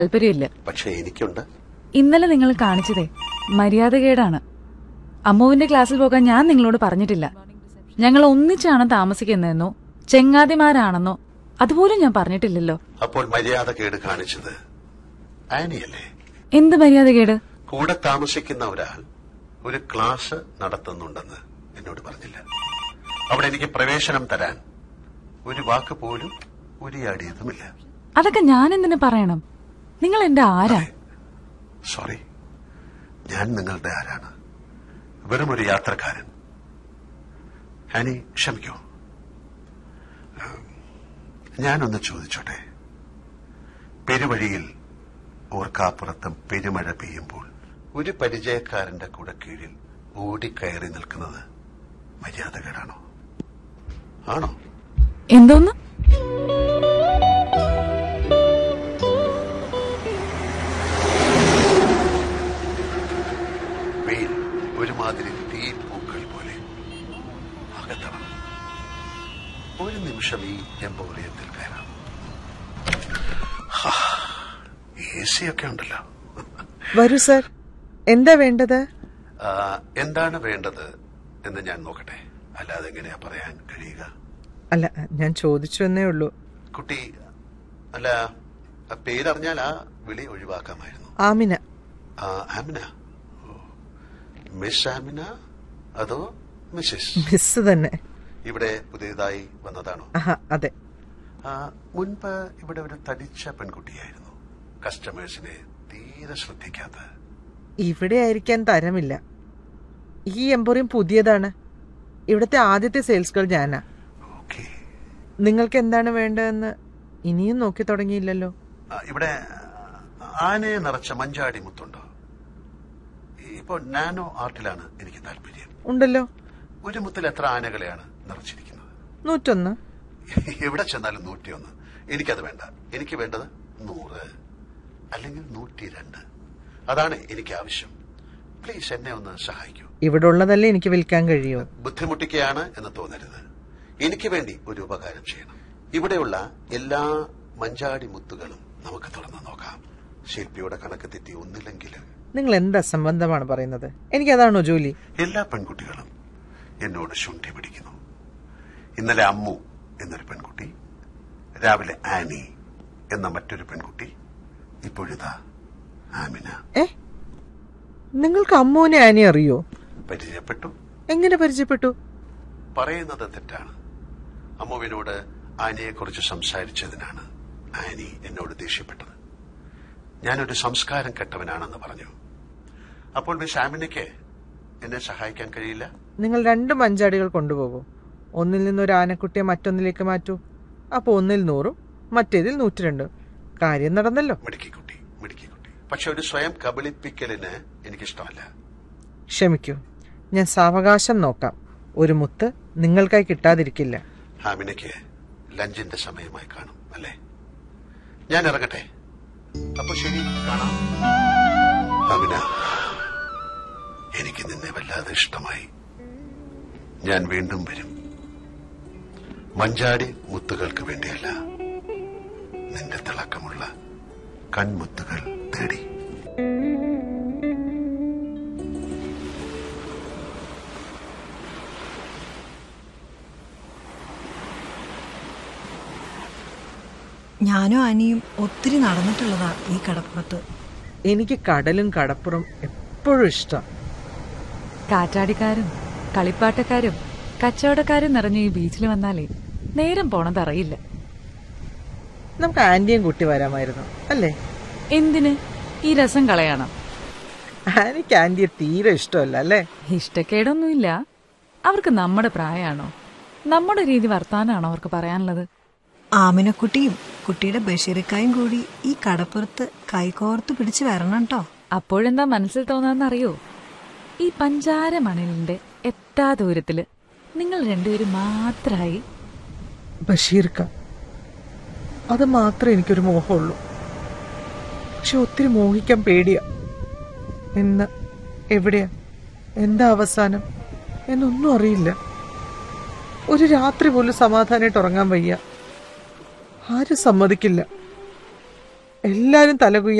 താല്പര്യമില്ല. പക്ഷെ എനിക്കുണ്ട്. ഇന്നലെ നിങ്ങൾ കാണിച്ചതേ മര്യാദകേടാണ്. അമ്മുവിന്റെ ക്ലാസ്സിൽ പോകാൻ ഞാൻ നിങ്ങളോട് പറഞ്ഞിട്ടില്ല. ഞങ്ങൾ ഒന്നിച്ചാണ് താമസിക്കുന്നതെന്നോ ചെങ്ങാതിമാരാണെന്നോ അതുപോലും ഞാൻ പറഞ്ഞിട്ടില്ലല്ലോ. അപ്പോൾ മര്യാദകേട് കാണിച്ചത് ആനിയല്ലേ? എന്ത് മര്യാദകേട്? കൂടെ താമസിക്കുന്ന ഒരാൾ ഒരു ക്ലാസ് നടത്തുന്നുണ്ടെന്ന് എന്നോട് പറഞ്ഞില്ല. അവിടെ എനിക്ക് പ്രവേശനം തരാൻ ഒരു വാക്ക് പോലും ഉരിയാടിയതുമില്ല. അതൊക്കെ ഞാൻ എന്തിനു പറയണം? നിങ്ങൾ എന്റെ ആരാ? സോറി, ഞാൻ നിങ്ങളുടെ ആരാണ്? വെറും ഒരു യാത്രക്കാരൻ. ആനി, ക്ഷമിക്കൂ. ഞാനൊന്ന് ചോദിച്ചോട്ടെ. പെരുവഴിയിൽ ഓർക്കാപ്പുറത്തും പെരുമഴ പെയ്യുമ്പോൾ ഒരു പരിചയക്കാരന്റെ കൂടെ കീഴിൽ ഓടിക്കയറി നിൽക്കുന്നത് മര്യാദകേടാണോ? ആണോ? എന്തോന്ന്? വെയിൽ ഒരുമാതിരി തീപ്പൂക്കൾ പോലെ അകത്തണം. ഒരു നിമിഷം ഈ എംപോറിയത്തിൽ കയറാം. AC ഒക്കെ ഉണ്ടല്ലോ. വരൂ സർ, എന്താ വേണ്ടത്? എന്താണ് വേണ്ടത് എന്ന് ഞാൻ നോക്കട്ടെ. അല്ലാതെ എങ്ങനെയാ പറയാൻ കഴിയുക? അല്ല, ഞാൻ ചോദിച്ചു എന്നേ ഉള്ളൂ. കുട്ടി, അല്ല, പേരറിഞ്ഞാൽ ആ വിളി ഒഴിവാക്കാമായിരുന്നു. ആമിന. ആമിന? മിസ് ആമിന അതോ മിസ്സിസ്? മിസ് തന്നെ. ഇവിടെ പുതിയതായി വന്നതാണോ? അതെ. മുൻപ് ഇവിടെ ഒരു തടിച്ച പെൺകുട്ടിയായിരുന്നു. കസ്റ്റമേഴ്സിനെ തീരെ ശ്രദ്ധിക്കാത്ത. ഇവിടെ ആയിരിക്കാൻ തരമില്ല. ഈ എംപോറിയം പുതിയതാണ്. ഇവിടുത്തെ ആദ്യത്തെ സെയിൽസ് ഗേൾ ഞാനാ. നിങ്ങൾക്ക് എന്താണ് വേണ്ടതെന്ന് ഇനിയും നോക്കി തുടങ്ങിയില്ലല്ലോ. ഇവിടെ ആനയെ നിറച്ച മഞ്ചാടി മുത്തുണ്ടോ? ഇപ്പോ നാനോ ആർട്ടിലാണ് എനിക്ക് താല്പര്യം. ഉണ്ടല്ലോ. ഒരു മുത്തിൽ എത്ര ആനകളെയാണ് നിറച്ചിരിക്കുന്നത്? 101. എവിടെ ചെന്നാലും 101. എനിക്കത് വേണ്ട. എനിക്ക് വേണ്ടത് 100 അല്ലെങ്കിൽ 102. അതാണ് എനിക്ക് ആവശ്യം. പ്ലീസ് എന്നെ ഒന്ന് സഹായിക്കൂ. ഇവിടെ ഉള്ളതല്ലേ എനിക്ക് വിൽക്കാൻ കഴിയൂ. ബുദ്ധിമുട്ടിക്കുകയാണ് എന്ന് തോന്നരുത്. എനിക്ക് വേണ്ടി ഒരു ഉപകാരം ചെയ്യണം. ഇവിടെയുള്ള എല്ലാ മഞ്ചാടി മുത്തുകളും നമുക്ക് തുറന്നു നോക്കാം. ശില്പിയുടെ കണക്ക് തെറ്റി ഒന്നില്ലെങ്കിൽ. നിങ്ങൾ എന്ത് അസംബന്ധമാണ് പറയുന്നത്? എനിക്കതാണോ ജോലി? എല്ലാ പെൺകുട്ടികളും എന്നോട് ശുണ്ഠി പിടിക്കുന്നു. ഇന്നലെ അമ്മു എന്നൊരു പെൺകുട്ടി, രാവിലെ ആനി എന്ന മറ്റൊരു പെൺകുട്ടി, ഇപ്പോഴിതാ ആമിന. നിങ്ങൾക്ക് അമ്മുവിനെ ആനി അറിയോ? പരിചയപ്പെട്ടു. എങ്ങനെ പരിചയപ്പെട്ടു? പറയുന്നത് തെറ്റാണ്. അമ്മുവിനോട് ആനിയെക്കുറിച്ച് സംസാരിച്ചതിനാണ് ആനി എന്നോട് ദേഷ്യപ്പെട്ടത്. ഞാനൊരു സംസ്കാരം കെട്ടവനാണെന്ന് പറഞ്ഞു. അപ്പോൾ മിസ് ആമിനയ്ക്ക് എന്നെ സഹായിക്കാൻ കഴിയില്ല? നിങ്ങൾ 2 മഞ്ചാടികൾ കൊണ്ടുപോകൂ. ഒന്നിൽ നിന്നൊരു ആനക്കുട്ടിയെ മറ്റൊന്നിലേക്ക് മാറ്റൂ. അപ്പൊ ഒന്നിൽ 100, മറ്റേതിൽ 102. കാര്യം നടന്നല്ലോ. മിടുക്കിക്കുട്ടി. പക്ഷെ ഒരു സ്വയം കബളിപ്പിക്കലിന് എനിക്കിഷ്ടമല്ല. ക്ഷമിക്കൂ, ഞാൻ സാവകാശം നോക്കാം. ഒരു മുത്ത് നിങ്ങൾക്കായി കിട്ടാതിരിക്കില്ല. ആമിനയ്ക്ക് ലഞ്ചിന്റെ സമയമായി കാണും അല്ലേ? ഞാൻ ഇറങ്ങട്ടെ. അപ്പൊ ശരി, കാണാം. ആമിന, എനിക്ക് നിന്നെ വല്ലാതെ ഇഷ്ടമായി. ഞാൻ വീണ്ടും വരും. മഞ്ചാടി മുത്തുകൾക്ക് വേണ്ടിയല്ല, നിന്റെ തിളക്കമുള്ള കൺമുത്തുകൾ തേടി. ഞാനും ആനിയും ഒത്തിരി നടന്നിട്ടുള്ളതാ ഈ കടപ്പുറത്ത്. എനിക്ക് കടലും കടപ്പുറം എപ്പോഴും ഇഷ്ടം. കാറ്റാടിക്കാരും കളിപ്പാട്ടക്കാരും കച്ചവടക്കാരും നിറഞ്ഞ ഈ ബീച്ചിൽ വന്നാലേ നേരം പോണതറിയില്ല. നമുക്ക് ആന്റിയും കൂട്ടി വരാമായിരുന്നു അല്ലേ? എന്തിന് ഈ രസം കളയണം? എനിക്ക് ആന്റിയെ തീരെ ഇഷ്ടമല്ല അല്ലേ? ഇഷ്ടക്കേടൊന്നുമില്ല. അവർക്ക് നമ്മുടെ പ്രായമാണോ, നമ്മുടെ രീതി വർത്താനാണോ അവർക്ക് പറയാനുള്ളത്? ആമിനക്കുട്ടിയും കുട്ടിയുടെ ബഷീറിക്കായും കൂടി ഈ കടപ്പുറത്ത് കൈകോർത്ത് പിടിച്ച് വരണം കേട്ടോ. അപ്പോഴെന്താ മനസ്സിൽ തോന്നാന്നറിയോ? ഈ പഞ്ചാര മണലിന്റെ എത്താ ദൂരത്തില് നിങ്ങൾ 2 പേരും മാത്രമായി. ബഷീർക്ക, അത് മാത്രമേ എനിക്കൊരു മോഹമുള്ളൂ. പക്ഷെ ഒത്തിരി മോഹിക്കാൻ പേടിയാ. എന്ന്, എവിടെയാ, എന്താ അവസാനം എന്നൊന്നും അറിയില്ല. ഒരു രാത്രി പോലും സമാധാനമായിട്ട് ഉറങ്ങാൻ വയ്യ. ആരും സമ്മതിക്കില്ല. എല്ലാരും തലകുയ്യ